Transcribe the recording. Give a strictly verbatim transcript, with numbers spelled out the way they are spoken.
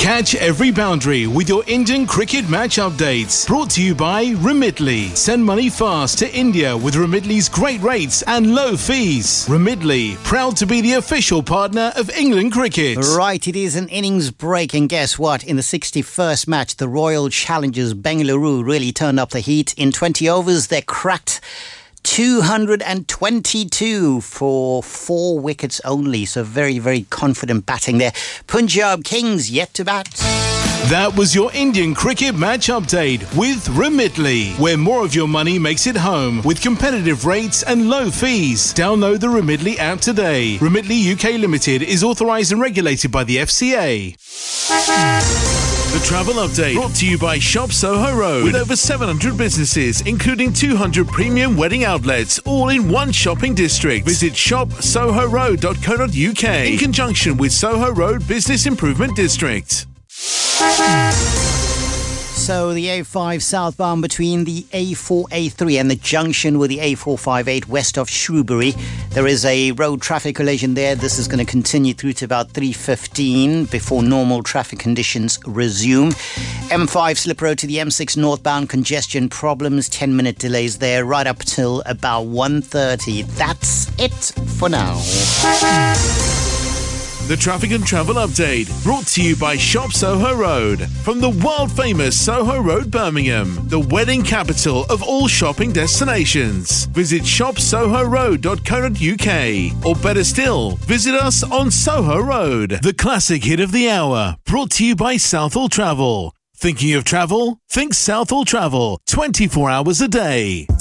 Catch every boundary with your Indian cricket match updates. Brought to you by Remitly. Send money fast to India with Remitly's great rates and low fees. Remitly, proud to be the official partner of England cricket. Right, it is an innings break, and guess what? In the sixty-first match, the Royal Challengers Bengaluru really turned up the heat. In twenty overs, they cracked two hundred twenty-two for four wickets only. So very, very confident batting there. Punjab Kings yet to bat. That was your Indian cricket match update with Remitly, where more of your money makes it home with competitive rates and low fees. Download the Remitly app today. Remitly U K Limited is authorised and regulated by the F C A. The Travel Update, brought to you by Shop Soho Road. With over seven hundred businesses, including two hundred premium wedding outlets, all in one shopping district. Visit shop soho road dot co dot U K in conjunction with Soho Road Business Improvement District. So the A five southbound between the A four A three and the junction with the A four five eight west of Shrewsbury, there is a road traffic collision there. This is going to continue through to about three fifteen before normal traffic conditions resume. M five slip road to the M six northbound, congestion problems, ten minute delays there right up till about one thirty. That's it for now. The Traffic and Travel Update, brought to you by Shop Soho Road. From the world-famous Soho Road, Birmingham, the wedding capital of all shopping destinations. Visit shop soho road dot co dot U K, or better still, visit us on Soho Road. The classic hit of the hour, brought to you by Southall Travel. Thinking of travel? Think Southall Travel, twenty-four hours a day.